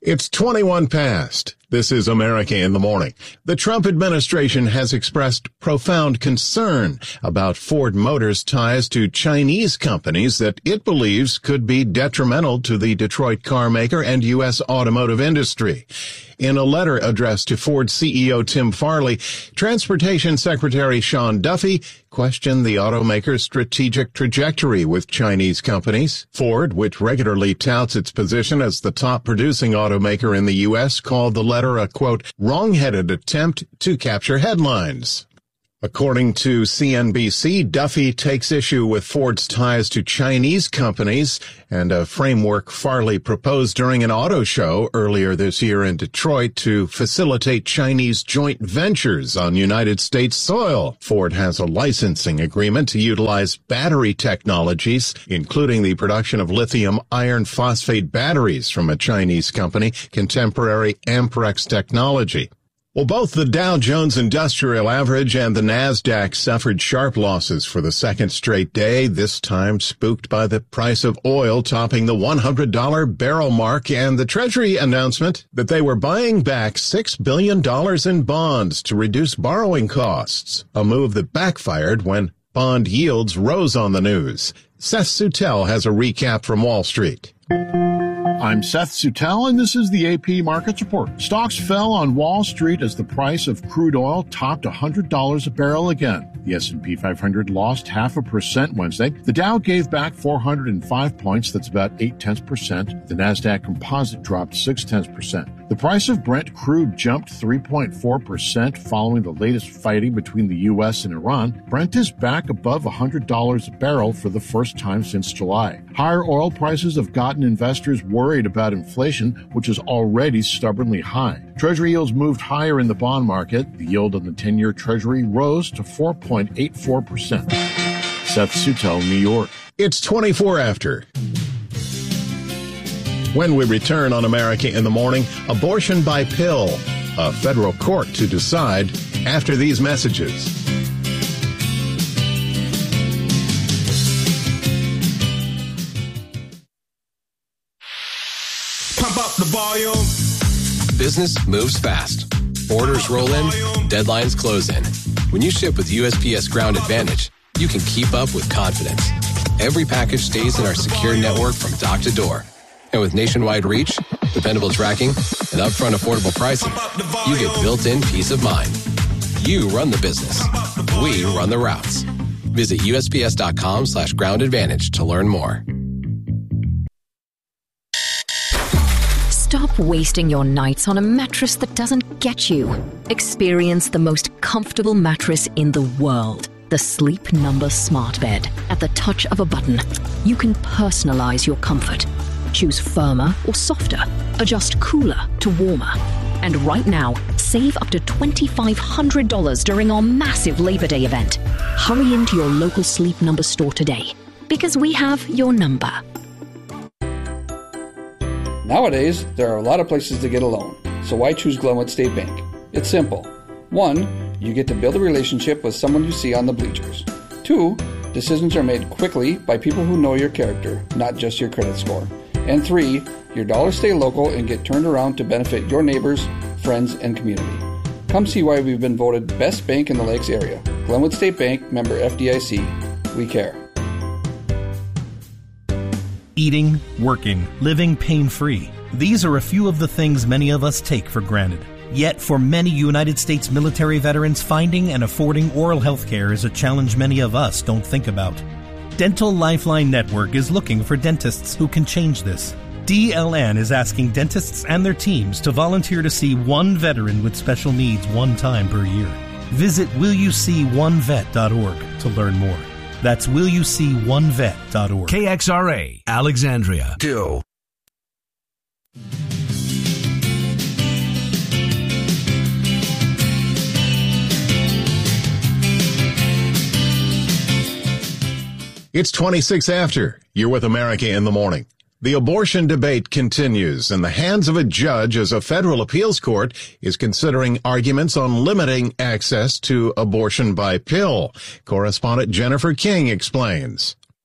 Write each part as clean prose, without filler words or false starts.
It's 21 past. This is America in the Morning. The Trump administration has expressed profound concern about Ford Motors' ties to Chinese companies that it believes could be detrimental to the Detroit car maker and U.S. automotive industry. In a letter addressed to Ford CEO Tim Farley, Transportation Secretary Sean Duffy questioned the automaker's strategic trajectory with Chinese companies. Ford, which regularly touts its position as the top producing automaker in the U.S., called the letter a, quote, wrong-headed attempt to capture headlines. According to CNBC, Duffy takes issue with Ford's ties to Chinese companies and a framework Farley proposed during an auto show earlier this year in Detroit to facilitate Chinese joint ventures on United States soil. Ford has a licensing agreement to utilize battery technologies, including the production of lithium iron phosphate batteries from a Chinese company, Contemporary Amperex Technology. Well, both the Dow Jones Industrial Average and the Nasdaq suffered sharp losses for the second straight day, this time spooked by the price of oil topping the $100 barrel mark and the Treasury announcement that they were buying back $6 billion in bonds to reduce borrowing costs, a move that backfired when bond yields rose on the news. Seth Sutel has a recap from Wall Street. I'm Seth Sutel, and this is the AP Markets Report. Stocks fell on Wall Street as the price of crude oil topped $100 a barrel again. The S&P 500 lost 0.5% Wednesday. The Dow gave back 405 points, that's about 0.8%. The Nasdaq Composite dropped 0.6%. The price of Brent crude jumped 3.4% following the latest fighting between the U.S. and Iran. Brent is back above $100 a barrel for the first time since July. Higher oil prices have gotten investors worried about inflation, which is already stubbornly high. Treasury yields moved higher in the bond market. The yield on the 10-year Treasury rose to 4.84%. Seth Sutel, New York. It's 24 after. When we return on America in the Morning, abortion by pill, a federal court to decide after these messages. Pump up the volume. Business moves fast. Orders roll in, deadlines close in. When you ship with USPS Ground Advantage, you can keep up with confidence. Every package stays in our secure network from dock to door. And with nationwide reach, dependable tracking, and upfront affordable pricing, you get built-in peace of mind. You run the business. We run the routes. Visit USPS.com/Ground Advantage to learn more. Stop wasting your nights on a mattress that doesn't get you. Experience the most comfortable mattress in the world. The Sleep Number Smart Bed. At the touch of a button, you can personalize your comfort. Choose firmer or softer. Adjust cooler to warmer. And right now, save up to $2,500 during our massive Labor Day event. Hurry into your local Sleep Number store today, because we have your number. Nowadays, there are a lot of places to get a loan, so why choose Glenwood State Bank? It's simple. 1, you get to build a relationship with someone you see on the bleachers. 2, decisions are made quickly by people who know your character, not just your credit score. And 3, your dollars stay local and get turned around to benefit your neighbors, friends, and community. Come see why we've been voted best bank in the Lakes area. Glenwood State Bank, member FDIC. We care. Eating, working, living pain-free. These are a few of the things many of us take for granted. Yet, for many United States military veterans, finding and affording oral health care is a challenge many of us don't think about. Dental Lifeline Network is looking for dentists who can change this. DLN is asking dentists and their teams to volunteer to see one veteran with special needs one time per year. Visit willyouseeonevet.org to learn more. That's willyouseeonevet.org. KXRA, Alexandria. 2. It's 26 after. You're with America in the Morning. The abortion debate continues in the hands of a judge as a federal appeals court is considering arguments on limiting access to abortion by pill. Correspondent Jennifer King explains.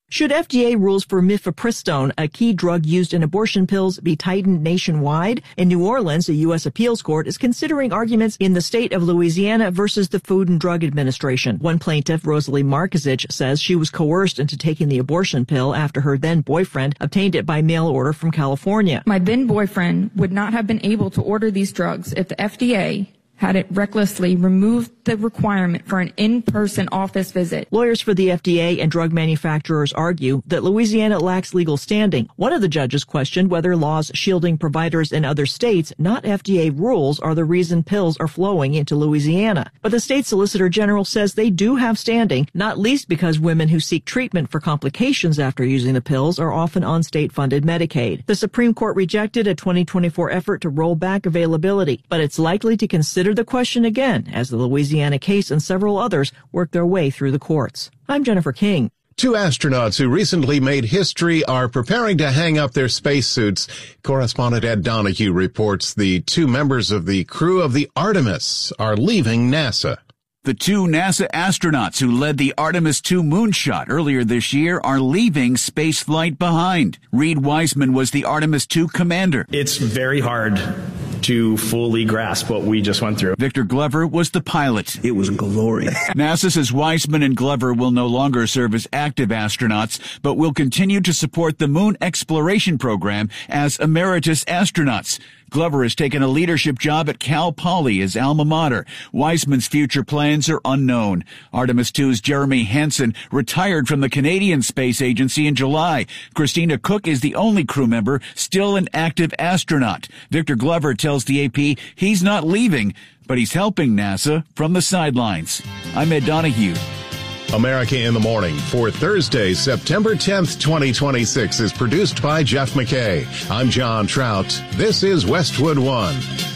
Should FDA rules for mifepristone, a key drug used in abortion pills, be tightened nationwide? In New Orleans, a U.S. appeals court is considering arguments in the state of Louisiana versus the Food and Drug Administration. One plaintiff, Rosalie Markazich, says she was coerced into taking the abortion pill after her then-boyfriend obtained it by mail order from California. My then-boyfriend would not have been able to order these drugs if the FDA had it recklessly removed the requirement for an in-person office visit. Lawyers for the FDA and drug manufacturers argue that Louisiana lacks legal standing. One of the judges questioned whether laws shielding providers in other states, not FDA rules, are the reason pills are flowing into Louisiana. But the state solicitor general says they do have standing, not least because women who seek treatment for complications after using the pills are often on state-funded Medicaid. The Supreme Court rejected a 2024 effort to roll back availability, but it's likely to consider the question again as the Louisiana case and several others work their way through the courts. I'm Jennifer King. 2 astronauts who recently made history are preparing to hang up their spacesuits. Correspondent Ed Donahue reports the 2 members of the crew of the Artemis are leaving NASA. The 2 NASA astronauts who led the Artemis II moonshot earlier this year are leaving spaceflight behind. Reed Wiseman was the Artemis II commander. It's very hard to fully grasp what we just went through. Victor Glover was the pilot. It was glorious. NASA says Wiseman and Glover will no longer serve as active astronauts, but will continue to support the moon exploration program as emeritus astronauts. Glover has taken a leadership job at Cal Poly, his alma mater. Wiseman's future plans are unknown. Artemis II's Jeremy Hansen retired from the Canadian Space Agency in July. Christina Cook is the only crew member still an active astronaut. Victor Glover tells the AP he's not leaving, but he's helping NASA from the sidelines. I'm Ed Donahue. America in the Morning for Thursday, September 10th, 2026 is produced by Jeff McKay. I'm John Trout. This is Westwood One.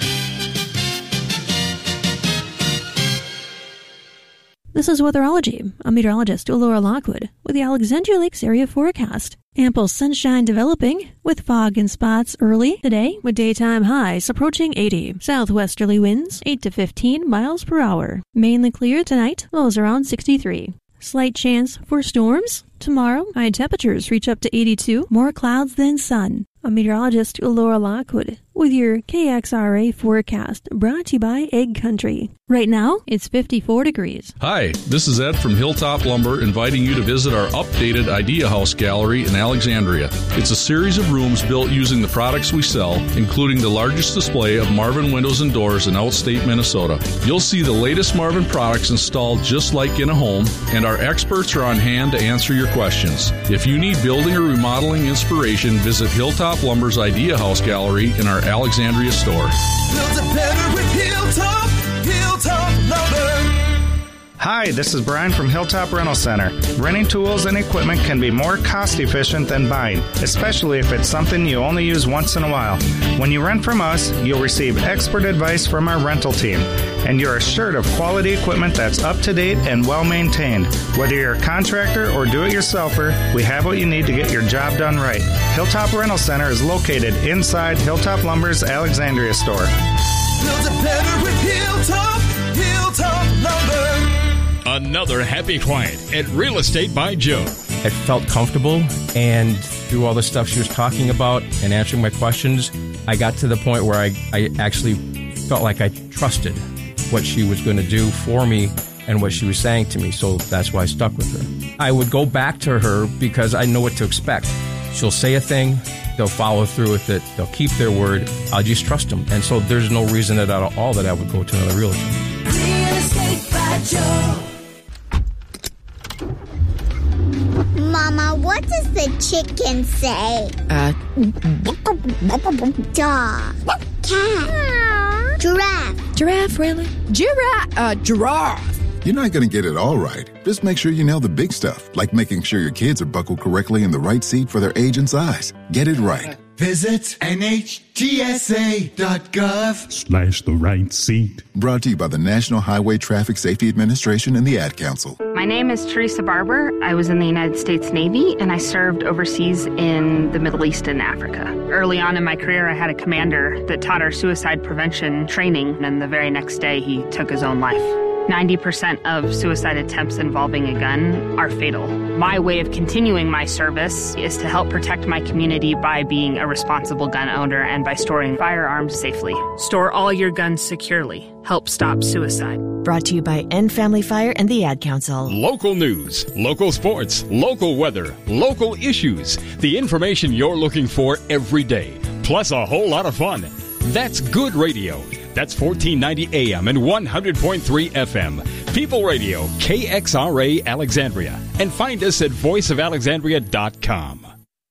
This is Weatherology. I'm meteorologist Laura Lockwood with the Alexandria Lakes area forecast. Ample sunshine developing with fog and spots early today with daytime highs approaching 80. Southwesterly winds 8 to 15 miles per hour. Mainly clear tonight, lows around 63. Slight chance for storms. Tomorrow, high temperatures reach up to 82, more clouds than sun. I'm meteorologist Laura Lockwood with your KXRA forecast, brought to you by Egg Country. Right now, it's 54 degrees. Hi, this is Ed from Hilltop Lumber, inviting you to visit our updated Idea House Gallery in Alexandria. It's a series of rooms built using the products we sell, including the largest display of Marvin windows and doors in outstate Minnesota. You'll see the latest Marvin products installed just like in a home, and our experts are on hand to answer your questions. If you need building or remodeling inspiration, visit Hilltop Lumber's Idea House Gallery in our Alexandria store. Build it better with Hilltop Lumber. Hi, this is Brian from Hilltop Rental Center. Renting tools and equipment can be more cost efficient than buying, especially if it's something you only use once in a while. When you rent from us, you'll receive expert advice from our rental team, and you're assured of quality equipment that's up to date and well maintained. Whether you're a contractor or do-it-yourselfer, we have what you need to get your job done right. Hilltop Rental Center is located inside Hilltop Lumber's Alexandria store. Build it better with Hilltop Lumber. Another happy client at Real Estate by Joe. I felt comfortable, and through all the stuff she was talking about and answering my questions, I got to the point where I actually felt like I trusted what she was going to do for me and what she was saying to me, so that's why I stuck with her. I would go back to her because I know what to expect. She'll say a thing, they'll follow through with it, they'll keep their word, I'll just trust them. And so there's no reason at all that I would go to another realtor. Real Estate by Joe. Mama, what does the chicken say? Dog. Cat. Giraffe. Giraffe, really? Giraffe. You're not going to get it all right. Just make sure you nail the big stuff, like making sure your kids are buckled correctly in the right seat for their age and size. Get it right. Visit NHTSA.gov/the right seat. Brought to you by the National Highway Traffic Safety Administration and the Ad Council. My name is Teresa Barber. I was in the United States Navy, and I served overseas in the Middle East and Africa. Early on in my career, I had a commander that taught our suicide prevention training, and the very next day, he took his own life. 90% of suicide attempts involving a gun are fatal. My way of continuing my service is to help protect my community by being a responsible gun owner and by storing firearms safely. Store all your guns securely. Help stop suicide. Brought to you by End Family Fire and the Ad Council. Local news, local sports, local weather, local issues. The information you're looking for every day. Plus a whole lot of fun. That's good radio. That's 1490 AM and 100.3 FM. People Radio, KXRA Alexandria. And find us at voiceofalexandria.com.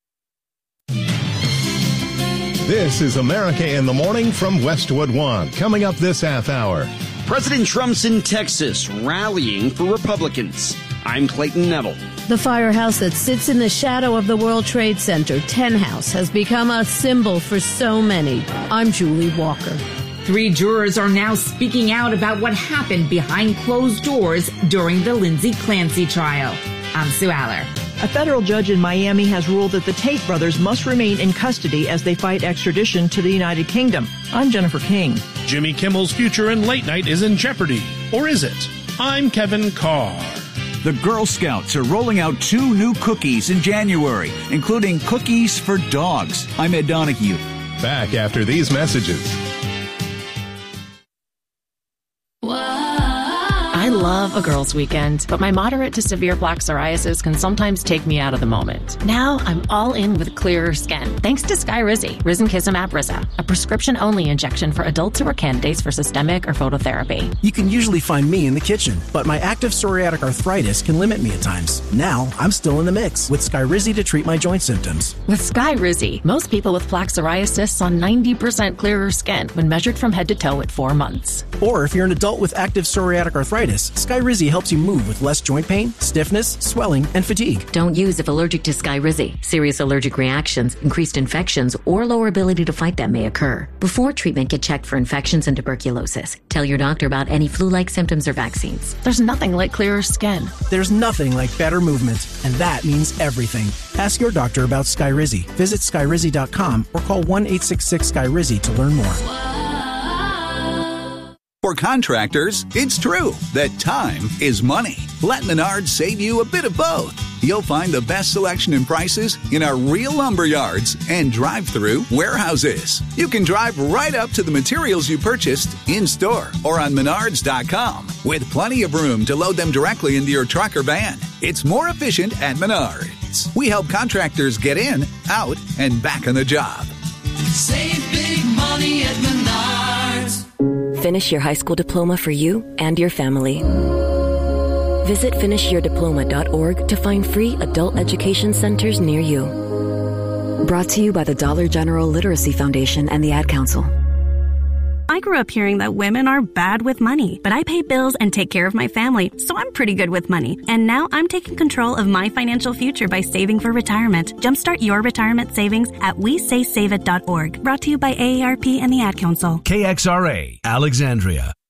This is America in the Morning from Westwood One. Coming up this half hour. President Trump's in Texas, rallying for Republicans. I'm Clayton Neville. The firehouse that sits in the shadow of the World Trade Center, Ten House, has become a symbol for so many. I'm Julie Walker. 3 jurors are now speaking out about what happened behind closed doors during the Lindsay Clancy trial. I'm Sue Aller. A federal judge in Miami has ruled that the Tate brothers must remain in custody as they fight extradition to the United Kingdom. I'm Jennifer King. Jimmy Kimmel's future in late night is in jeopardy. Or is it? I'm Kevin Carr. The Girl Scouts are rolling out 2 new cookies in January, including cookies for dogs. I'm Ed Donahue. Back after these messages. I love a girls' weekend, but my moderate to severe plaque psoriasis can sometimes take me out of the moment. Now I'm all in with clearer skin, thanks to Skyrizi, Risankizumab Riza, a prescription-only injection for adults who are candidates for systemic or phototherapy. You can usually find me in the kitchen, but my active psoriatic arthritis can limit me at times. Now I'm still in the mix with Skyrizi to treat my joint symptoms. With Skyrizi, most people with plaque psoriasis saw 90% clearer skin when measured from head to toe at 4 months. Or if you're an adult with active psoriatic arthritis, Skyrizi helps you move with less joint pain, stiffness, swelling, and fatigue. Don't use if allergic to Skyrizi. Serious allergic reactions, increased infections, or lower ability to fight them may occur. Before treatment, get checked for infections and tuberculosis. Tell your doctor about any flu-like symptoms or vaccines. There's nothing like clearer skin. There's nothing like better movement, and that means everything. Ask your doctor about Skyrizi. Visit Skyrizi.com or call 1-866-SKYRIZI to learn more. For contractors, it's true that time is money. Let Menards save you a bit of both. You'll find the best selection and prices in our real lumber yards and drive-through warehouses. You can drive right up to the materials you purchased in-store or on Menards.com with plenty of room to load them directly into your truck or van. It's more efficient at Menards. We help contractors get in, out, and back on the job. Save big money at Menards. Finish your high school diploma for you and your family. Visit finishyourdiploma.org to find free adult education centers near you. Brought to you by the Dollar General Literacy Foundation and the Ad Council. I grew up hearing that women are bad with money, but I pay bills and take care of my family, so I'm pretty good with money. And now I'm taking control of my financial future by saving for retirement. Jumpstart your retirement savings at WeSaySaveIt.org. Brought to you by AARP and the Ad Council. KXRA, Alexandria.